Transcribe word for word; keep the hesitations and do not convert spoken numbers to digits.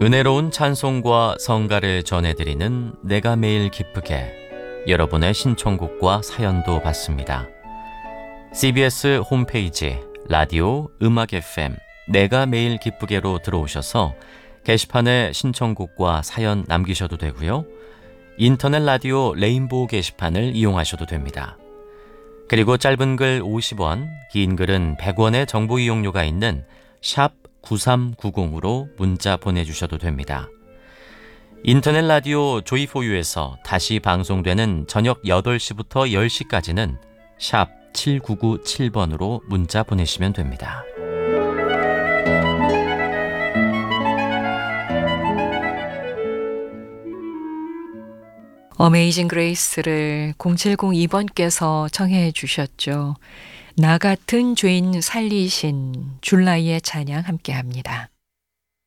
은혜로운 찬송과 성가를 전해드리는 내가 매일 기쁘게, 여러분의 신청곡과 사연도 받습니다. 씨비에스 홈페이지 라디오 음악 에프엠 내가 매일 기쁘게로 들어오셔서 게시판에 신청곡과 사연 남기셔도 되고요. 인터넷 라디오 레인보우 게시판을 이용하셔도 됩니다. 그리고 짧은 글 오십 원, 긴 글은 백 원의 정보 이용료가 있는 샵 구삼구공으로 문자 보내주셔도 됩니다. 인터넷 라디오 조이포유에서 다시 방송되는 저녁 여덟 시부터 열 시까지는 샵 칠구구칠 번으로 문자 보내시면 됩니다. 어메이징 그레이스를 공칠공이 번께서 청해 주셨죠. 나 같은 죄인 살리신 줄라이의 찬양 함께합니다.